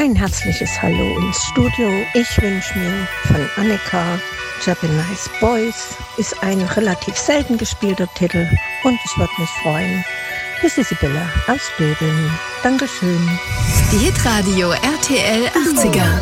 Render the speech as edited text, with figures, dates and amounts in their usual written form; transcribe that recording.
Ein herzliches Hallo ins Studio. Ich wünsche mir von Annika Japanese Boys. Ist ein relativ selten gespielter Titel und ich würde mich freuen. Hier ist die Sibylle aus Döbeln. Dankeschön. Die Hitradio RTL 80er.